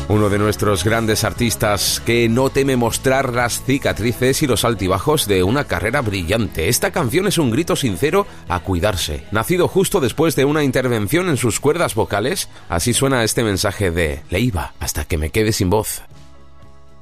Uno de nuestros grandes artistas que no teme mostrar las cicatrices y los altibajos de una carrera brillante. Esta canción es un grito sincero a cuidarse. Nacido justo después de una intervención en sus cuerdas vocales, así suena este mensaje de Leiva, hasta que me quede sin voz.